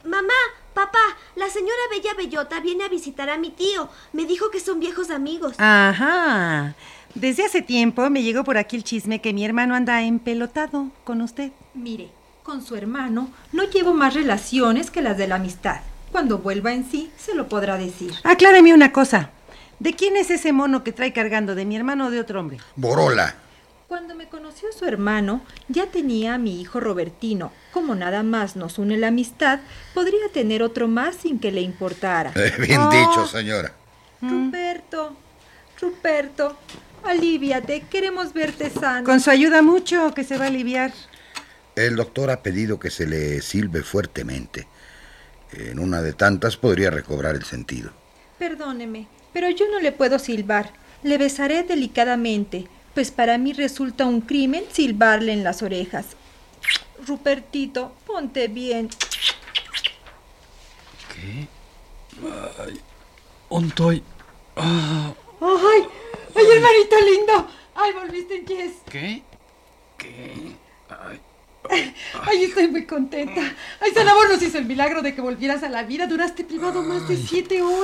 Mamá, papá, la señora Bella Bellota viene a visitar a mi tío. Me dijo que son viejos amigos. Ajá. Desde hace tiempo me llegó por aquí el chisme que mi hermano anda empelotado con usted. Mire, con su hermano no llevo más relaciones que las de la amistad. Cuando vuelva en sí, se lo podrá decir. Acláreme una cosa. ¿De quién es ese mono que trae cargando? ¿De mi hermano o de otro hombre? Borola. Cuando me conoció su hermano, ya tenía a mi hijo Robertino. Como nada más nos une la amistad, podría tener otro más sin que le importara. Bien dicho, señora. Ruperto, aliviate, queremos verte sano. Con su ayuda mucho, que se va a aliviar. El doctor ha pedido que se le silbe fuertemente. En una de tantas podría recobrar el sentido. Perdóneme, pero yo no le puedo silbar. Le besaré delicadamente, pues para mí resulta un crimen silbarle en las orejas. Rupertito, ponte bien. ¿Qué? Ay, ¿ontoy? Ah. ¡Ay, hermanito lindo! ¡Ay, volviste en Yes! ¿Qué? ¿Qué? Ay. ¡Ay, estoy muy contenta! ¡Ay, San Amor nos hizo el milagro de que volvieras a la vida! Duraste privado más de 7 horas.